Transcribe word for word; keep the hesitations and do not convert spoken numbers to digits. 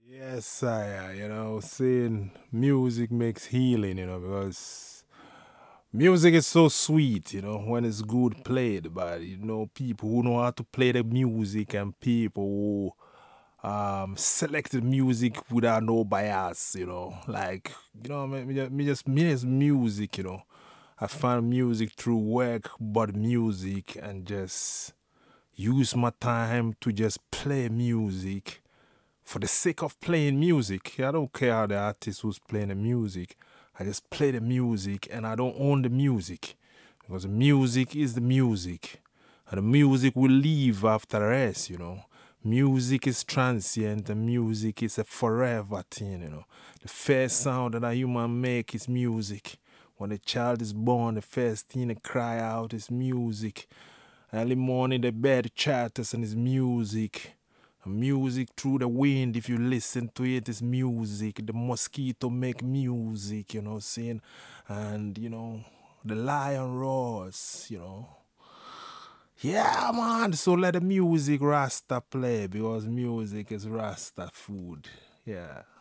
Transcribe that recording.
Yes, I, uh, you know, saying music makes healing, you know, because music is so sweet, you know, when it's good played by, you know, people who know how to play the music and people who um, select the music without no bias, you know, like, you know, me, me ju- me just, me as music, you know, I find music through work, but music and just use my time to just play music for the sake of playing music. I don't care how the artist who's playing the music. I just play the music and I don't own the music because the music is the music. And the music will leave after us, you know. Music is transient and music is a forever thing, you know. The first sound that a human make is music. When a child is born, the first thing they cry out is music. Early morning, the bird chatters and it's music. Music through the wind, if you listen to it, is music. The mosquito make music, you know what I'm saying? And, you know, the lion roars, you know. Yeah, man. So let the music Rasta play because music is Rasta food. Yeah.